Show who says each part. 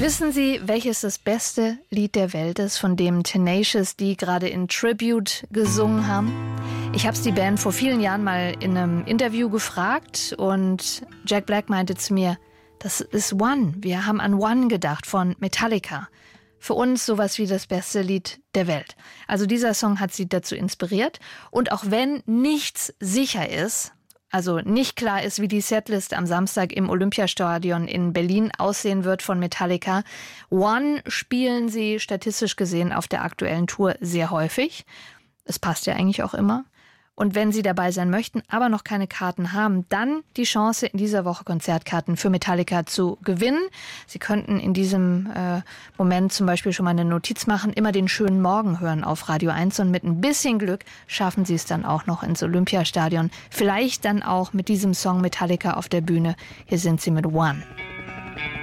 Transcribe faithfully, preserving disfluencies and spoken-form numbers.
Speaker 1: Wissen Sie, welches das beste Lied der Welt ist, von dem Tenacious D gerade in Tribute gesungen haben? Ich habe es die Band vor vielen Jahren mal in einem Interview gefragt und Jack Black meinte zu mir, das ist One. Wir haben an One gedacht von Metallica. Für uns sowas wie das beste Lied der Welt. Also dieser Song hat sie dazu inspiriert. Und auch wenn nichts sicher ist, also nicht klar ist, wie die Setlist am Samstag im Olympiastadion in Berlin aussehen wird von Metallica. One spielen sie statistisch gesehen auf der aktuellen Tour sehr häufig. Es passt ja eigentlich auch immer. Und wenn Sie dabei sein möchten, aber noch keine Karten haben, dann die Chance, in dieser Woche Konzertkarten für Metallica zu gewinnen. Sie könnten in diesem äh, Moment zum Beispiel schon mal eine Notiz machen, immer den schönen Morgen hören auf Radio eins und mit ein bisschen Glück schaffen Sie es dann auch noch ins Olympiastadion. Vielleicht dann auch mit diesem Song Metallica auf der Bühne. Hier sind Sie mit One.